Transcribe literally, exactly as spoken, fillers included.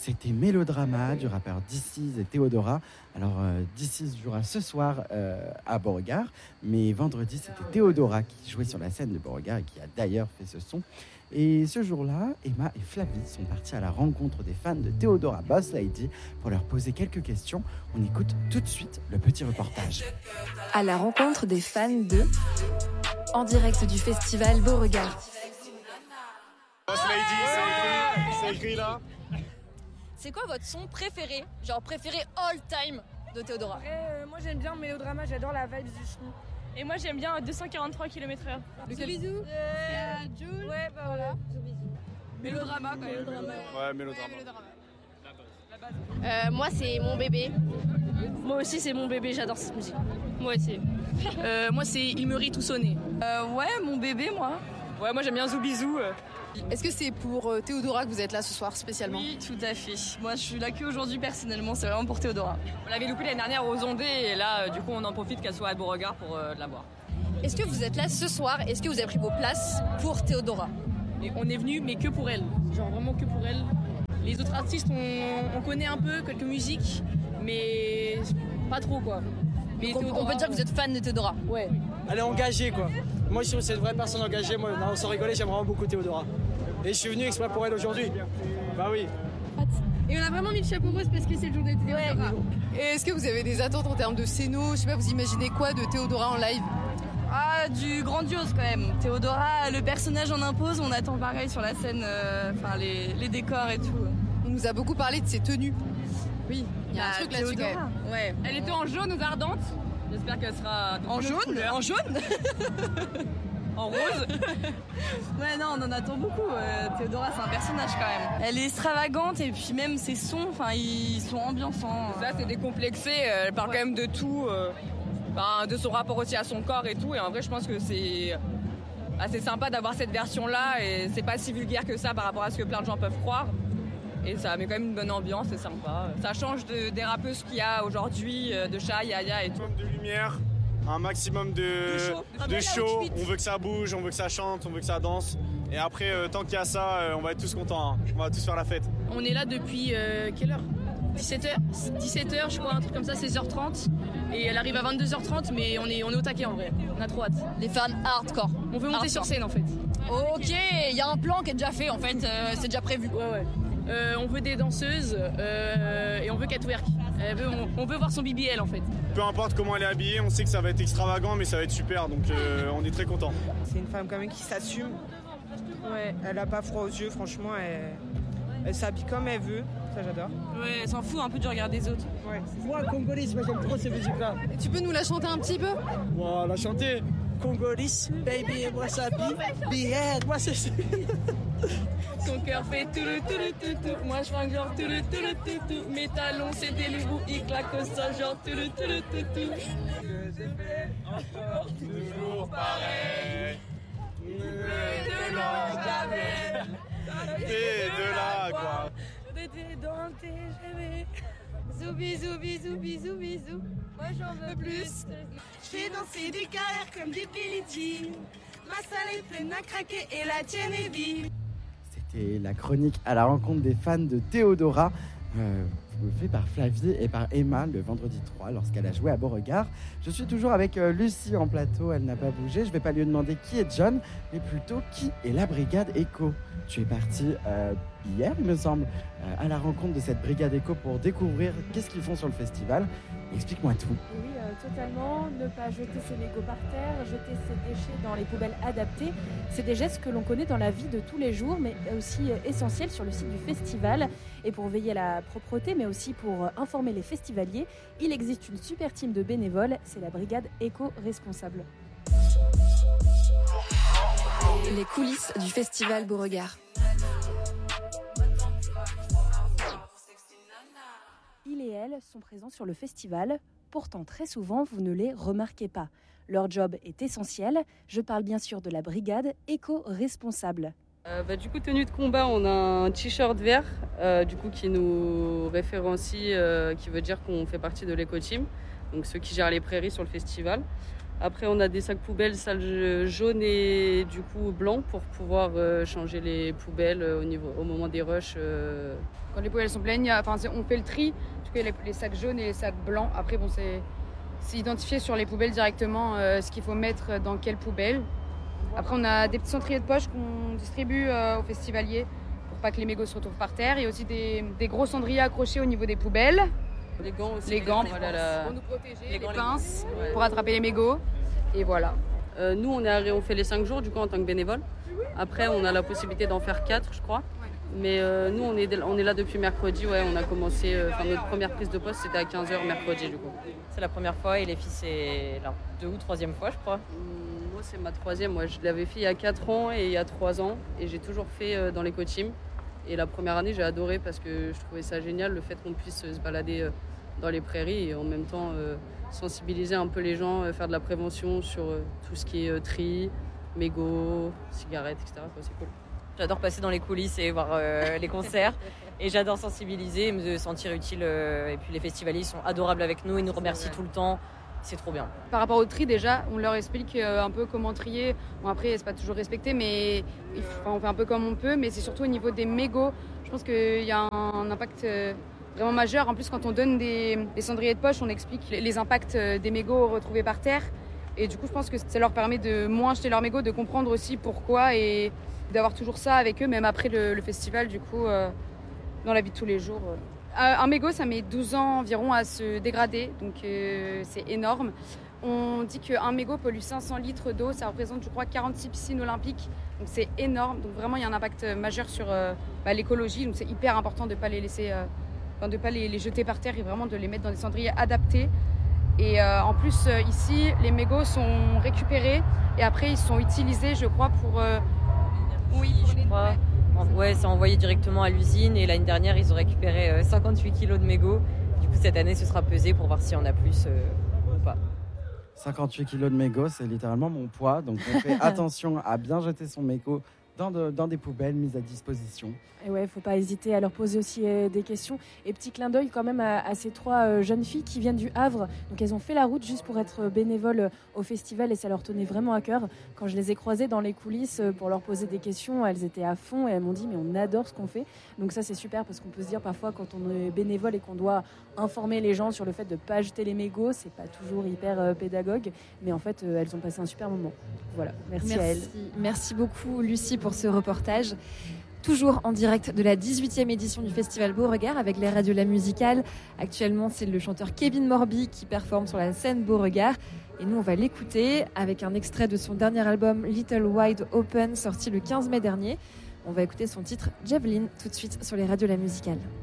C'était Mélodrama du rappeur D C et Théodora. Alors euh, D C jouera ce soir euh, à Beauregard, mais vendredi c'était Théodora qui jouait sur la scène de Beauregard et qui a d'ailleurs fait ce son. Et ce jour-là, Emma et Flavie sont partis à la rencontre des fans de Théodora Boss Lady pour leur poser quelques questions. On écoute tout de suite le petit reportage. À la rencontre des fans de... En direct du festival Beauregard. Boss Lady, c'est écrit, c'est écrit là. C'est quoi votre son préféré, genre préféré all time de Théodora? euh, Moi j'aime bien Mélodrama, j'adore la vibe du son. Et moi j'aime bien deux cent quarante-trois kilomètres heure. Bisous bisous. Euh, Jules. Ouais, bah voilà. Mélodrama quand même. Mélodrama. Ouais, Mélodrama. Euh, moi c'est mon bébé. Moi aussi c'est mon bébé, j'adore cette musique. Moi aussi. euh, moi c'est Il me rit tout sonné. Euh, ouais, mon bébé moi. Ouais, moi j'aime bien Zoubizou. Est-ce que c'est pour euh, Théodora que vous êtes là ce soir spécialement? Oui, tout à fait. Moi je suis là qu'aujourd'hui personnellement, c'est vraiment pour Théodora. On l'avait loupé l'année dernière aux Ondées et là euh, du coup on en profite qu'elle soit à Beauregard pour euh, la voir. Est-ce que vous êtes là ce soir? Est-ce que vous avez pris vos places pour Théodora? Et on est venu mais que pour elle, genre vraiment que pour elle. Les autres artistes on, on connaît un peu quelques musiques mais pas trop quoi. Mais on, on peut dire que vous êtes fan de Théodora? Ouais. Elle est engagée quoi. Moi je trouve que c'est une vraie personne engagée. Moi non, sans rigoler j'aime vraiment beaucoup Théodora. Et je suis venu exprès pour elle aujourd'hui. Bah oui. Et on a vraiment mis le chapeau rose parce que c'est le jour de Théodora. Et est-ce que vous avez des attentes en termes de scéno? Je sais pas, vous imaginez quoi de Théodora en live? Ah, du grandiose quand même. Théodora, le personnage en impose, on attend pareil sur la scène, enfin euh, les, les décors et tout. On nous a beaucoup parlé de ses tenues. Oui, il y a bah, un truc là-dessus quand même. Ouais. Elle était en jaune aux ardentes. J'espère qu'elle sera en jaune. En jaune. En rose. Ouais, non, on en attend beaucoup. Euh, Théodora, c'est un personnage quand même. Elle est extravagante et puis même ses sons, enfin, ils sont ambiançants. Ça, c'est décomplexé. Elle parle ouais. quand même de tout, euh, ben, de son rapport aussi à son corps et tout. Et en vrai, je pense que c'est assez sympa d'avoir cette version-là et c'est pas si vulgaire que ça par rapport à ce que plein de gens peuvent croire. Et ça met quand même une bonne ambiance, c'est sympa. Ça change de, des rappeuses qu'il y a aujourd'hui, de Cha, Yaya et tout. De lumière. Un maximum de, de show, on veut que ça bouge, on veut que ça chante, on veut que ça danse. Et après, euh, tant qu'il y a ça, euh, on va être tous contents, hein. On va tous faire la fête. On est là depuis euh, quelle heure? dix-sept heures, dix-sept heures, je crois, un truc comme ça, seize heures trente. Et elle arrive à vingt-deux heures trente, mais on est, on est au taquet en vrai. On a trop hâte. Les fans hardcore. On veut monter hardcore. Sur scène en fait. Ok, il y a un plan qui est déjà fait en fait, euh, c'est déjà prévu. Ouais, ouais. Euh, on veut des danseuses euh, et on veut qu'elle twerk. Elle veut, on, on veut voir son B B L en fait. Peu importe comment elle est habillée, on sait que ça va être extravagant mais ça va être super donc euh, on est très contents. C'est une femme quand même qui s'assume. Ouais, elle a pas froid aux yeux, franchement, elle, elle s'habille comme elle veut, ça j'adore. Ouais, elle s'en fout un peu du regard des autres. Ouais. Moi, congolais, moi j'aime trop ces musiques-là. Et tu peux nous la chanter un petit peu? Wow, la chanter. Congolais, baby, moi ça bille, behead, moi c'est... Son cœur fait tout le tout le tout tout. Moi je fais genre tout le tout le tout tout. Mes talons c'est des loups, ils claquent ça genre tout le tout le tout tout. Que j'ai fait encore toujours pareil. De l'ange jamais. Et de la gloire. T'étais dans tes rêves. Bisous, bisous, bisous, bisous, bisous. Moi j'en veux plus. Je fais danser des carrières comme des Billie Jean. Ma salle est pleine à craquer et la tienne est vide. C'était la chronique à la rencontre des fans de Théodora, euh, fait par Flavie et par Emma le vendredi trois lorsqu'elle a joué à Beauregard. Je suis toujours avec euh, Lucie en plateau, elle n'a pas bougé. Je ne vais pas lui demander qui est John, mais plutôt qui est la brigade Echo. Tu es parti euh, hier, il me semble, euh, à la rencontre de cette brigade Echo pour découvrir qu'est-ce qu'ils font sur le festival. Explique-moi tout. Oui, euh, totalement. Ne pas jeter ses mégots par terre, jeter ses déchets dans les poubelles adaptées. C'est des gestes que l'on connaît dans la vie de tous les jours, mais aussi euh, essentiels sur le site du festival. Et pour veiller à la propreté, mais aussi pour euh, informer les festivaliers, il existe une super team de bénévoles. C'est la brigade éco-responsable. Les coulisses du festival Beauregard. Il et elle sont présents sur le festival. Pourtant, très souvent, vous ne les remarquez pas. Leur job est essentiel. Je parle bien sûr de la brigade éco-responsable. Euh, bah, du coup, tenue de combat, on a un t-shirt vert euh, du coup, qui nous référencie, euh, qui veut dire qu'on fait partie de l'éco-team, donc ceux qui gèrent les prairies sur le festival. Après, on a des sacs poubelles, salles jaunes et du coup blancs pour pouvoir euh, changer les poubelles au, niveau, au moment des rushs. Euh... Quand les poubelles sont pleines, y a, enfin, on fait le tri. En tout cas, les, les sacs jaunes et les sacs blancs. Après, bon, c'est, c'est identifié sur les poubelles directement euh, ce qu'il faut mettre dans quelle poubelle. Après, on a des petits cendriers de poche qu'on distribue euh, aux festivaliers pour pas que les mégots se retrouvent par terre. Il y a aussi des, des gros cendriers accrochés au niveau des poubelles. Les gants aussi. Les gants les pour, la... pour nous protéger, les, les, les pinces ouais. pour attraper les mégots. Et voilà. Euh, nous, on, est, on fait les cinq jours du coup en tant que bénévole. Après, on a la possibilité d'en faire quatre, je crois. Mais euh, nous, on est, on est là depuis mercredi. Ouais, on a commencé. Euh, notre première prise de poste, c'était à quinze heures mercredi du coup. C'est la première fois et les filles, c'est la deux ou troisième fois, je crois. Mmh, moi, c'est ma troisième. Moi, je l'avais fait il y a quatre ans et il y a trois ans. Et j'ai toujours fait euh, dans l'éco-team. Et la première année, j'ai adoré parce que je trouvais ça génial, le fait qu'on puisse se balader euh, dans les prairies et en même temps euh, sensibiliser un peu les gens, euh, faire de la prévention sur euh, tout ce qui est euh, tri, mégots, cigarettes, et cetera. Quoi, c'est cool. J'adore passer dans les coulisses et voir euh, les concerts et j'adore sensibiliser et me sentir utile. Euh, et puis les festivaliers sont adorables avec nous, ils nous remercient tout le temps. C'est trop bien. Par rapport au tri, déjà, on leur explique euh, un peu comment trier. Bon, après, c'est pas toujours respecté, mais enfin, on fait un peu comme on peut. Mais c'est surtout au niveau des mégots. Je pense qu'il y a un impact euh, vraiment majeur. En plus, quand on donne des, des cendriers de poche, on explique les, les impacts des mégots retrouvés par terre. Et du coup, je pense que ça leur permet de moins jeter leurs mégots, de comprendre aussi pourquoi et d'avoir toujours ça avec eux, même après le, le festival, du coup, euh, dans la vie de tous les jours. Euh. Un mégot, ça met douze ans environ à se dégrader, donc euh, c'est énorme. On dit qu'un mégot pollue cinq cents litres d'eau, ça représente, je crois, quarante-six piscines olympiques, donc c'est énorme. Donc vraiment, il y a un impact majeur sur euh, bah, l'écologie, donc c'est hyper important de ne pas les laisser, euh, enfin, de pas les, les jeter par terre et vraiment de les mettre dans des cendriers adaptés. Et euh, en plus, euh, ici, les mégots sont récupérés et après, ils sont utilisés, je crois, pour... Euh, oui, pour je crois. Ouais, c'est envoyé directement à l'usine et l'année dernière, ils ont récupéré cinquante-huit kilos de mégots. Du coup, cette année, ce sera pesé pour voir s'il y en a plus euh, ou pas. cinquante-huit kilos de mégots, c'est littéralement mon poids. Donc, on fait attention à bien jeter son mégot dans, de, dans des poubelles mises à disposition. Et ouais, faut pas hésiter à leur poser aussi euh, des questions. Et petit clin d'œil quand même à, à ces trois euh, jeunes filles qui viennent du Havre. Donc elles ont fait la route juste pour être bénévoles au festival et ça leur tenait vraiment à cœur. Quand je les ai croisées dans les coulisses pour leur poser des questions, elles étaient à fond et elles m'ont dit mais on adore ce qu'on fait. Donc ça c'est super parce qu'on peut se dire parfois quand on est bénévole et qu'on doit informer les gens sur le fait de pas jeter les mégots, c'est pas toujours hyper euh, pédagogue. Mais en fait euh, elles ont passé un super moment. Voilà, merci, merci à elles. Merci beaucoup Lucie pour ce reportage. Toujours en direct de la dix-huitième édition du Festival Beauregard avec les radios La Musicale. Actuellement, c'est le chanteur Kevin Morby qui performe sur la scène Beauregard. Et nous, on va l'écouter avec un extrait de son dernier album Little Wide Open, sorti le quinze mai dernier. On va écouter son titre Javelin tout de suite sur les radios La Musicale.